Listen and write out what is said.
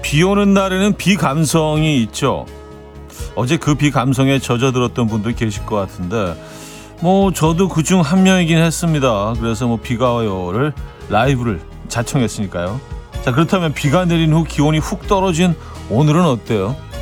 비 오는 날에는 비 감성이 있죠. 어제 그 비 감성에 젖어들었던 분도 계실 것 같은데 뭐 저도 그중 한 명이긴 했습니다. 그래서 뭐 비가 와요를 라이브를 자청했으니까요. 자, 그렇다면 비가 내린 후 기온이 훅 떨어진 오늘은 어때요?